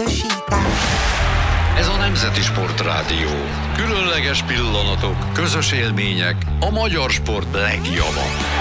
biztosítás. Ez a Nemzeti Sportrádió. Különleges pillanatok, közös élmények, a magyar sport legjava.